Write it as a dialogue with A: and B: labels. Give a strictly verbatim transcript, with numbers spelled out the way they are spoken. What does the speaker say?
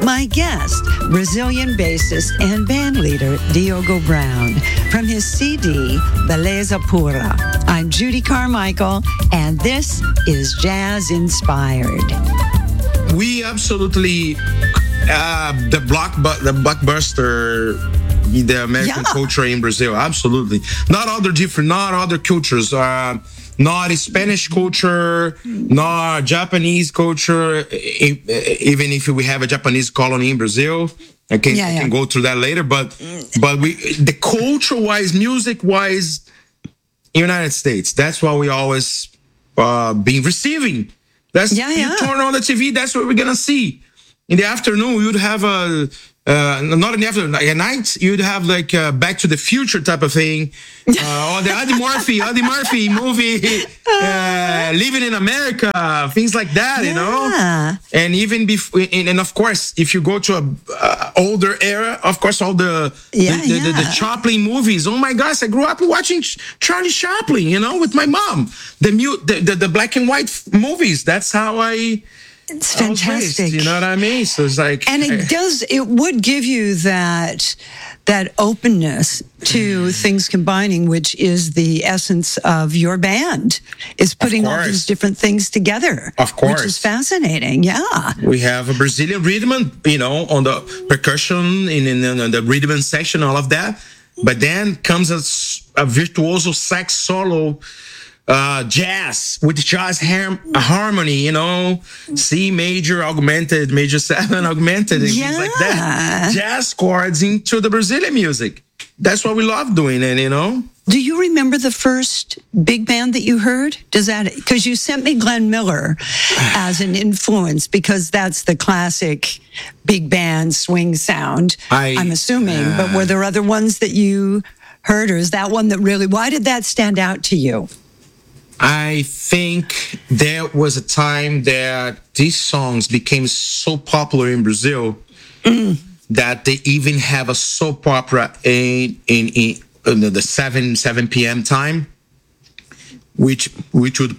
A: My guest, Brazilian bassist and bandleader Diogo Brown, from his C D, Beleza Pura. I'm Judy Carmichael, and this is Jazz Inspired.
B: We absolutely uh, the block the blockbuster, the American
A: Yeah.
B: culture in Brazil. Absolutely, not other different, not other cultures. Uh, not Spanish culture, not Japanese culture. e- Even if we have a Japanese colony in Brazil, I can,
A: Yeah,
B: I
A: yeah.
B: can go through that later. But but we the culture wise, music wise, United States. That's what we always uh, been receiving. That's
A: Yeah, yeah.
B: You turn on the T V. That's what we're gonna see. In the afternoon, you'd have a uh, not in the afternoon, like at night, you'd have like a Back to the Future type of thing, uh, or the Eddie Murphy, Eddie Murphy movie, uh, Living in America, things like that, you know.
A: Yeah.
B: And even before, and, and of course, if you go to a uh, older era, of course, all the
A: Yeah,
B: the, the, the, the
A: yeah.
B: Chaplin movies. Oh my gosh, I grew up watching Ch- Charlie Chaplin, you know, with my mom. The mute, the, the, the black and white f- movies. That's how I.
A: It's
B: I was raised,
A: fantastic.
B: you know what I mean? So it's like,
A: And it does, it would give you that that openness to things combining, which is the essence of your band, is putting all
B: course.
A: these different things together.
B: Of
A: Which is
B: course.
A: fascinating, yeah.
B: we have a Brazilian rhythm, you know, on the percussion, in, in, in the rhythm section, all of that. But then comes a, s- a virtuoso sax solo, uh, jazz with jazz har- harmony, you know, C major augmented, major seven augmented, and things like that. Jazz chords into the Brazilian music. That's what we love doing, and you know.
A: Do you remember the first big band that you heard? Does that, because you sent me Glenn Miller as an influence, because that's the classic big band swing sound,
B: I-
A: I'm assuming. But were there other ones that you heard, or is that one that really, why did that stand out to you?
B: I think there was a time that these songs became so popular in Brazil that they even have a soap opera in in, in, in the seven seven p m time, which which would